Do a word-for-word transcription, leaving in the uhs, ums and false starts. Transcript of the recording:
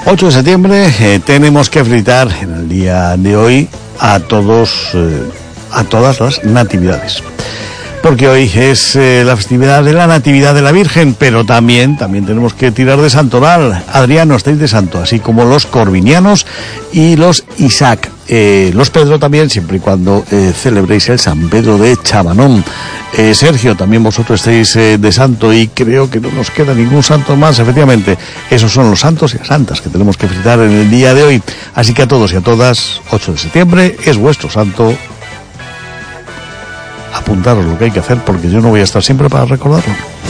ocho de septiembre, eh, tenemos que felicitar en el día de hoy a todos, eh, a todas las natividades. Porque hoy es eh, la festividad de la Natividad de la Virgen, pero también, también tenemos que tirar de santoral. Adriano, estáis de santo, así como los corvinianos y los Isaac. Eh, los Pedro también, siempre y cuando eh, celebréis el San Pedro de Chabanón. Eh, Sergio, también vosotros estáis eh, de santo y creo que no nos queda ningún santo más, efectivamente. Esos son los santos y las santas que tenemos que felicitar en el día de hoy. Así que a todos y a todas, ocho de septiembre es vuestro santo. Apuntaros lo que hay que hacer porque yo no voy a estar siempre para recordarlo.